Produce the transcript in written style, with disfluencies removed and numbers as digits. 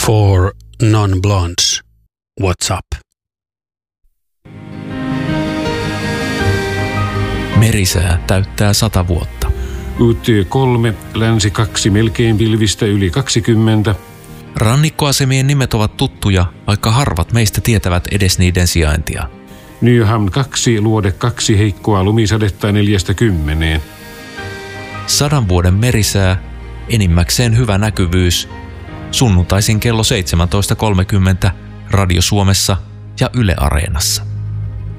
For non-blondes, what's up? Merisää täyttää 100 vuotta. UT3, länsi 2, melkein pilvistä yli 20. Rannikkoasemien nimet ovat tuttuja, vaikka harvat meistä tietävät edes niiden sijaintia. Nyham 2, luode 2, heikkoa lumisadetta 4–10. 100 vuoden merisää, enimmäkseen hyvä näkyvyys. Sunnuntaisin kello 17.30 Radio Suomessa ja Yle Areenassa.